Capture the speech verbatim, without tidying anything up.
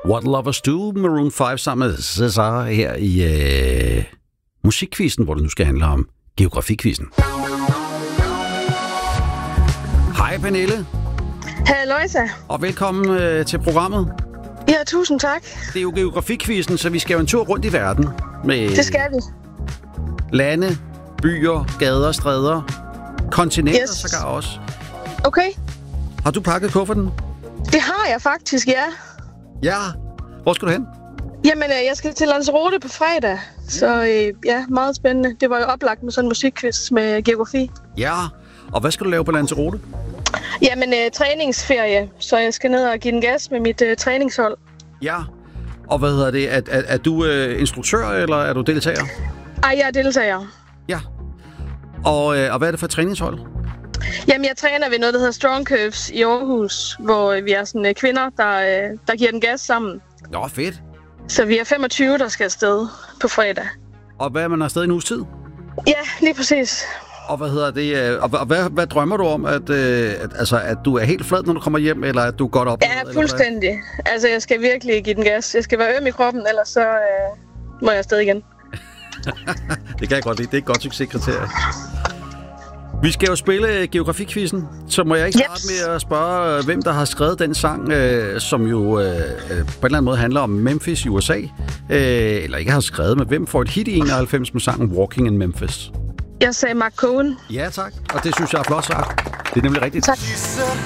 What Lovers Do, Maroon fem sammen med Cesar her i øh, musikquizzen, hvor det nu skal handle om geografikquizzen. Hej Pernille. Halløjsa. Og velkommen øh, til programmet. Ja, tusind tak. Det er jo geografikquizzen, så vi skal jo en tur rundt i verden. Med det skal vi. Lande, byer, gader, stræder, kontinenter yes. sågar også. Okay. Har du pakket kufferten? Det har jeg faktisk, ja. Ja. Hvor skal du hen? Jamen, jeg skal til Lanzarote på fredag. Så øh, ja, meget spændende. Det var jo oplagt med sådan en musikquiz med geografi. Ja. Og hvad skal du lave på Lanzarote? Jamen, øh, træningsferie. Så jeg skal ned og give den gas med mit øh, træningshold. Ja. Og hvad hedder det? Er, er, er du øh, instruktør, eller er du deltager? Ej, jeg er deltager. Ja. Og, øh, og hvad er det for et træningshold? Jamen, jeg træner ved noget, der hedder Strong Curves i Aarhus, hvor vi er sådan øh, kvinder, der, øh, der giver den gas sammen. Nå, fedt. Så vi er femogtyve, der skal afsted på fredag. Og hvad er man afsted i en uges tid? Ja, lige præcis. Og hvad hedder det? Og, og hvad, hvad drømmer du om? At, øh, at, altså, at du er helt flad, når du kommer hjem, eller at du er godt op? Ja, fuldstændig. Altså, jeg skal virkelig give den gas. Jeg skal være øm i kroppen, ellers så øh, må jeg afsted igen. Det kan jeg godt lide. Det er et godt succeskriterie. Vi skal jo spille geografikquizzen, så må jeg ikke starte yes. med at spørge, hvem der har skrevet den sang, øh, som jo øh, på en eller anden måde handler om Memphis i U S A. Øh, eller ikke har skrevet, men hvem får et hit i enoghalvfems med sangen Walking in Memphis? Jeg sagde Mark Cohen. Ja, tak. Og det synes jeg er flot sagt. Det er nemlig rigtigt. Tak.